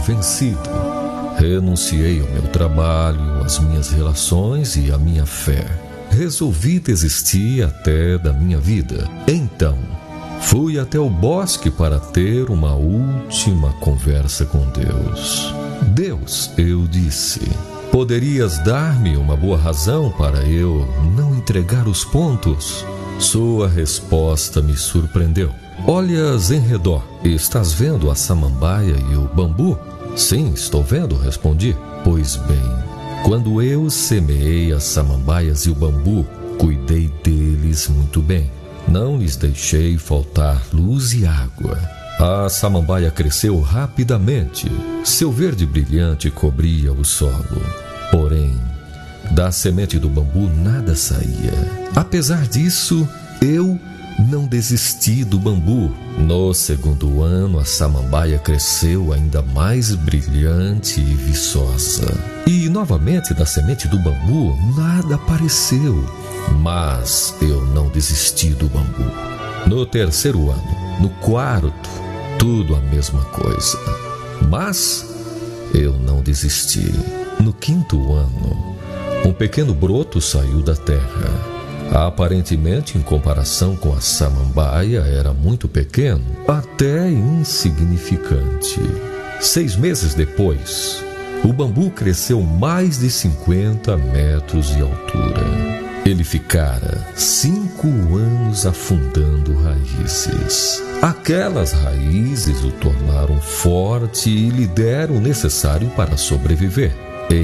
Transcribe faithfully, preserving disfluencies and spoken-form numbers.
vencido. Renunciei ao meu trabalho, às minhas relações e à minha fé. Resolvi desistir até da minha vida. Então, fui até o bosque para ter uma última conversa com Deus. Deus, eu disse, poderias dar-me uma boa razão para eu não entregar os pontos? Sua resposta me surpreendeu. Olhas em redor. Estás vendo a samambaia e o bambu? Sim, estou vendo, respondi. Pois bem, quando eu semeei as samambaias e o bambu, cuidei deles muito bem. Não lhes deixei faltar luz e água. A samambaia cresceu rapidamente. Seu verde brilhante cobria o solo. Porém, da semente do bambu nada saía. Apesar disso, eu não desisti do bambu. No segundo ano, a samambaia cresceu ainda mais brilhante e viçosa. E novamente da semente do bambu nada apareceu. Mas eu não desisti do bambu. No terceiro ano, no quarto, tudo a mesma coisa. Mas eu não desisti. No quinto ano, um pequeno broto saiu da terra. Aparentemente, em comparação com a samambaia, era muito pequeno, até insignificante. Seis meses depois, o bambu cresceu mais de cinquenta metros de altura. Ele ficara cinco anos afundando raízes. Aquelas raízes o tornaram forte e lhe deram o necessário para sobreviver.